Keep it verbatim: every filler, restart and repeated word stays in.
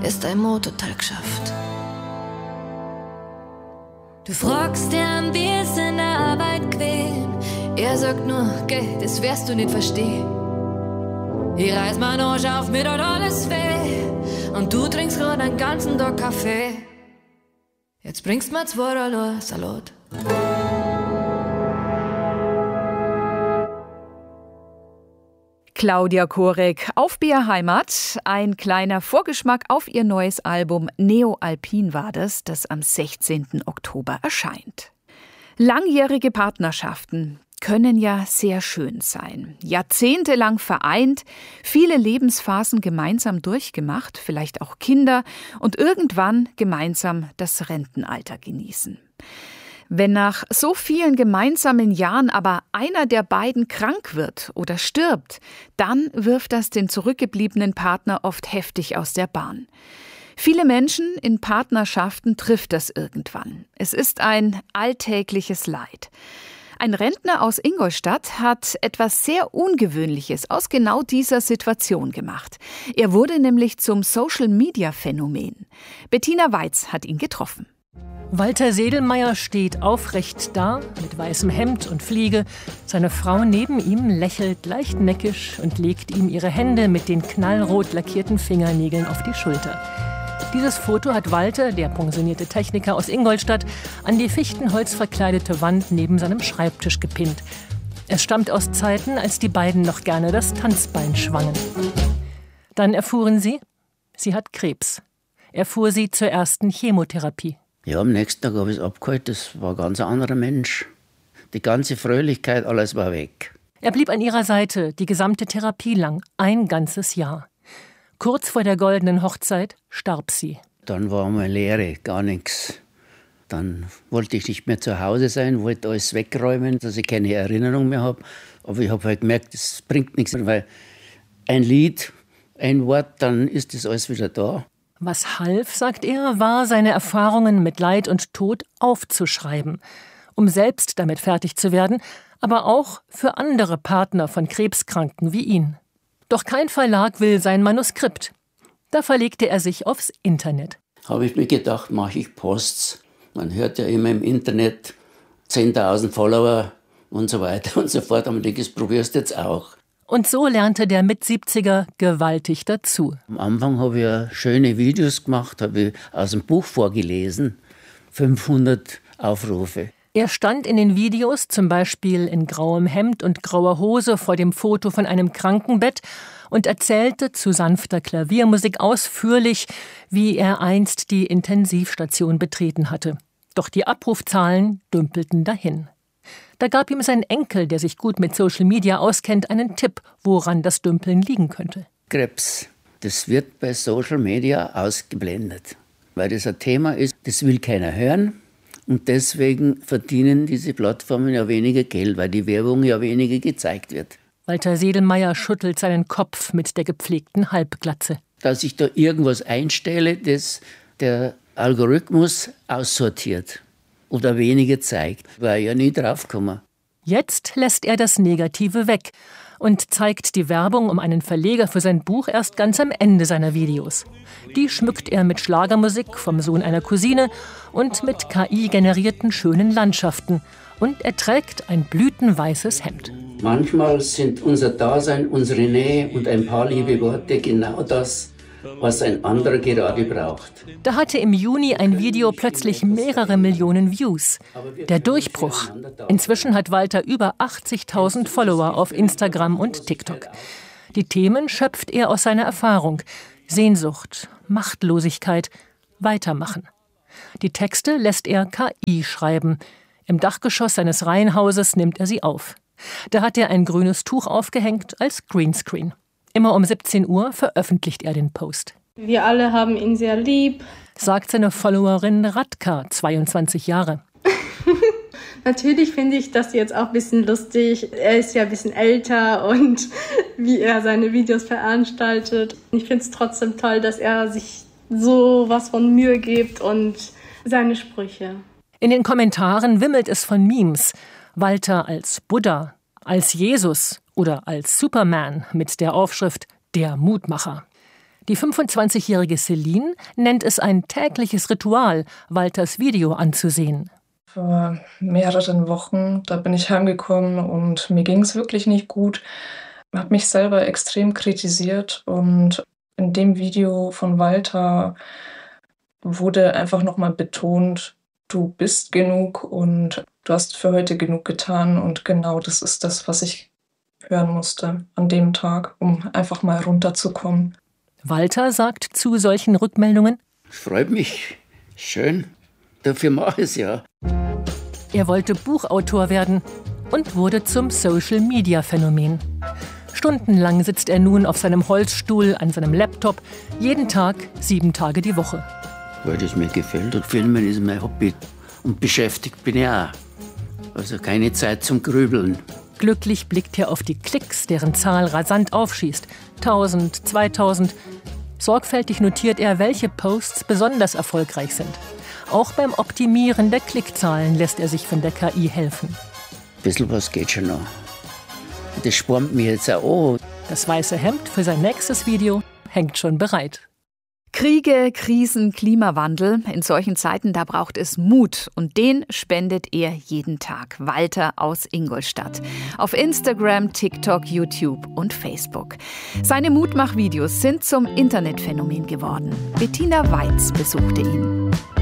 ist dein Motorteil geschafft. Du fragst ihn, wie es in der Arbeit gewesen. Er sagt nur, geh, das wirst du nicht verstehen. Ich reiß mein Arsch auf, mir tut alles weh. Und du trinkst grad einen ganzen Tag Kaffee. Jetzt bringst mir zwei Dollar Salat. Claudia Korek auf B R Heimat. Ein kleiner Vorgeschmack auf ihr neues Album Neo Alpin war das, das am sechzehnten Oktober erscheint. Langjährige Partnerschaften können ja sehr schön sein. Jahrzehntelang vereint, viele Lebensphasen gemeinsam durchgemacht, vielleicht auch Kinder und irgendwann gemeinsam das Rentenalter genießen. Wenn nach so vielen gemeinsamen Jahren aber einer der beiden krank wird oder stirbt, dann wirft das den zurückgebliebenen Partner oft heftig aus der Bahn. Viele Menschen in Partnerschaften trifft das irgendwann. Es ist ein alltägliches Leid. Ein Rentner aus Ingolstadt hat etwas sehr Ungewöhnliches aus genau dieser Situation gemacht. Er wurde nämlich zum Social-Media-Phänomen. Bettina Weiz hat ihn getroffen. Walter Sedelmeier steht aufrecht da, mit weißem Hemd und Fliege. Seine Frau neben ihm lächelt leicht neckisch und legt ihm ihre Hände mit den knallrot lackierten Fingernägeln auf die Schulter. Dieses Foto hat Walter, der pensionierte Techniker aus Ingolstadt, an die fichtenholzverkleidete Wand neben seinem Schreibtisch gepinnt. Es stammt aus Zeiten, als die beiden noch gerne das Tanzbein schwangen. Dann erfuhren sie, sie hat Krebs. Er fuhr sie zur ersten Chemotherapie. Ja, am nächsten Tag habe ich es abgeholt. Das war ein ganz anderer Mensch. Die ganze Fröhlichkeit, alles war weg. Er blieb an ihrer Seite die gesamte Therapie lang, ein ganzes Jahr. Kurz vor der goldenen Hochzeit starb sie. Dann war mal Leere, gar nichts. Dann wollte ich nicht mehr zu Hause sein, wollte alles wegräumen, dass ich keine Erinnerung mehr habe. Aber ich habe halt gemerkt, das bringt nichts, weil ein Lied, ein Wort, dann ist das alles wieder da. Was half, sagt er, war, seine Erfahrungen mit Leid und Tod aufzuschreiben, um selbst damit fertig zu werden, aber auch für andere Partner von Krebskranken wie ihn. Doch kein Verlag will sein Manuskript. Da verlegte er sich aufs Internet. Habe ich mir gedacht, mache ich Posts. Man hört ja immer im Internet zehntausend Follower und so weiter und so fort. Aber ich denke, das probierst du jetzt auch. Und so lernte der Mitsiebziger gewaltig dazu. Am Anfang habe ich ja schöne Videos gemacht, habe ich aus dem Buch vorgelesen. fünfhundert Aufrufe. Er stand in den Videos zum Beispiel in grauem Hemd und grauer Hose vor dem Foto von einem Krankenbett und erzählte zu sanfter Klaviermusik ausführlich, wie er einst die Intensivstation betreten hatte. Doch die Abrufzahlen dümpelten dahin. Da gab ihm sein Enkel, der sich gut mit Social Media auskennt, einen Tipp, woran das Dümpeln liegen könnte. Krebs, das wird bei Social Media ausgeblendet. Weil das ein Thema ist, das will keiner hören. Und deswegen verdienen diese Plattformen ja weniger Geld, weil die Werbung ja weniger gezeigt wird. Walter Sedelmeier schüttelt seinen Kopf mit der gepflegten Halbglatze. Dass ich da irgendwas einstelle, das der Algorithmus aussortiert oder weniger zeigt, war ja nie draufgekommen. Jetzt lässt er das Negative weg und zeigt die Werbung um einen Verleger für sein Buch erst ganz am Ende seiner Videos. Die schmückt er mit Schlagermusik vom Sohn einer Cousine und mit K I-generierten schönen Landschaften. Und er trägt ein blütenweißes Hemd. Manchmal sind unser Dasein, unsere Nähe und ein paar liebe Worte genau das, was ein anderer gerade braucht. Da hatte im Juni ein Video plötzlich mehrere Millionen Views. Der Durchbruch. Inzwischen hat Walter über achtzigtausend Follower auf Instagram und TikTok. Die Themen schöpft er aus seiner Erfahrung. Sehnsucht, Machtlosigkeit, Weitermachen. Die Texte lässt er K I schreiben. Im Dachgeschoss seines Reihenhauses nimmt er sie auf. Da hat er ein grünes Tuch aufgehängt als Greenscreen. Immer um siebzehn Uhr veröffentlicht er den Post. Wir alle haben ihn sehr lieb, sagt seine Followerin Radka, zweiundzwanzig Jahre. Natürlich finde ich das jetzt auch ein bisschen lustig. Er ist ja ein bisschen älter und wie er seine Videos veranstaltet. Ich finde es trotzdem toll, dass er sich so was von Mühe gibt und seine Sprüche. In den Kommentaren wimmelt es von Memes. Walter als Buddha, als Jesus oder als Superman mit der Aufschrift »Der Mutmacher«. Die fünfundzwanzigjährige Celine nennt es ein tägliches Ritual, Walters Video anzusehen. Vor mehreren Wochen, da bin ich heimgekommen und mir ging es wirklich nicht gut. Ich habe mich selber extrem kritisiert und in dem Video von Walter wurde einfach nochmal betont, du bist genug und du hast für heute genug getan. Und genau das ist das, was ich hören musste an dem Tag, um einfach mal runterzukommen. Walter sagt zu solchen Rückmeldungen: Es freut mich. Schön. Dafür mache ich es ja. Er wollte Buchautor werden und wurde zum Social-Media-Phänomen. Stundenlang sitzt er nun auf seinem Holzstuhl an seinem Laptop, jeden Tag, sieben Tage die Woche. Weil das mir gefällt und Filmen ist mein Hobby. Und beschäftigt bin ich auch. Also keine Zeit zum Grübeln. Glücklich blickt er auf die Klicks, deren Zahl rasant aufschießt. Tausend, zweitausend. Sorgfältig notiert er, welche Posts besonders erfolgreich sind. Auch beim Optimieren der Klickzahlen lässt er sich von der K I helfen. Ein bisschen was geht schon noch. Das spornt mir jetzt auch an. Das weiße Hemd für sein nächstes Video hängt schon bereit. Kriege, Krisen, Klimawandel. In solchen Zeiten, da braucht es Mut. Und den spendet er jeden Tag. Walter aus Ingolstadt. Auf Instagram, TikTok, YouTube und Facebook. Seine Mutmachvideos sind zum Internetphänomen geworden. Bettina Weiz besuchte ihn.